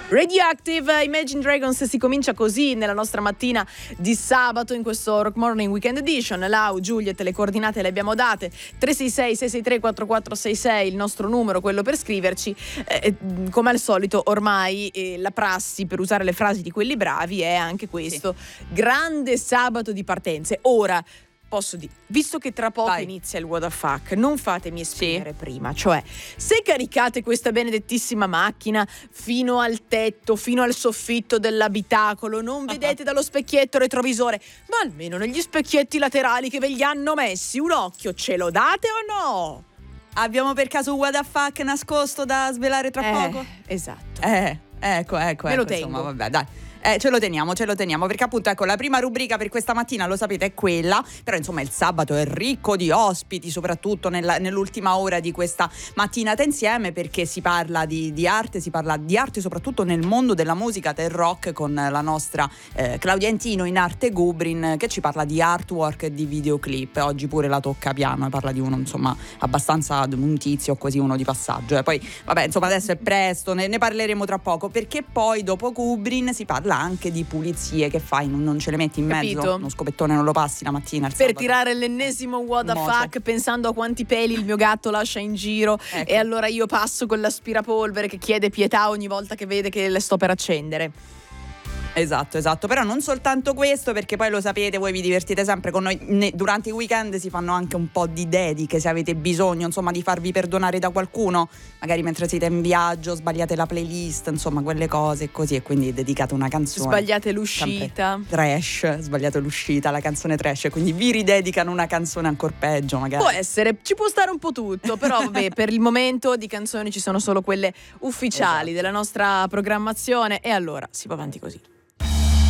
Radioactive, Imagine Dragons, si comincia così nella nostra mattina di sabato in questo Rock Morning Weekend Edition. Lau, Juliet, le coordinate le abbiamo date: 366-663-4466 il nostro numero, quello per scriverci. Come al solito ormai la prassi per usare le frasi di quelli bravi è anche questo: grande sabato di partenze. Ora posso dire, visto che tra poco inizia il What the Fuck, non fatemi esprimere prima, cioè se caricate questa benedettissima macchina fino al tetto, fino al soffitto dell'abitacolo, non vedete dallo specchietto retrovisore, ma almeno negli specchietti laterali che ve li hanno messi un occhio ce lo date o no? Abbiamo per caso un What the Fuck nascosto da svelare tra poco? Esatto. Ecco, Me lo tengo. Insomma, vabbè, dai. Ce lo teniamo, perché appunto ecco la prima rubrica per questa mattina, lo sapete, è quella, però insomma il sabato è ricco di ospiti, soprattutto nell'ultima ora di questa mattinata insieme, perché si parla di arte, si parla di arte soprattutto nel mondo della musica, del rock, con la nostra Claudia Entino in Arte Gubrin, che ci parla di artwork e di videoclip. Oggi pure la tocca piano e parla di uno insomma abbastanza un tizio così, uno di passaggio, poi vabbè insomma adesso è presto, ne parleremo tra poco, perché poi dopo Gubrin si parla anche di pulizie. Che fai? Non ce le metti in mezzo? Uno scopettone non lo passi la mattina per tirare l'ennesimo what the fuck, pensando a quanti peli il mio gatto lascia in giro, ecco. E allora io passo con l'aspirapolvere che chiede pietà ogni volta che vede che le sto per accendere. Esatto, però non soltanto questo, perché poi lo sapete, voi vi divertite sempre con noi, durante i weekend si fanno anche un po' di dediche, se avete bisogno insomma di farvi perdonare da qualcuno, magari mentre siete in viaggio, sbagliate la playlist, insomma quelle cose così, e quindi dedicate una canzone, sbagliate l'uscita trash, sbagliate l'uscita, la canzone trash, quindi vi ridedicano una canzone ancora peggio magari. Può essere, ci può stare un po' tutto, però vabbè, per il momento di canzoni ci sono solo quelle ufficiali della nostra programmazione, e allora si va avanti così.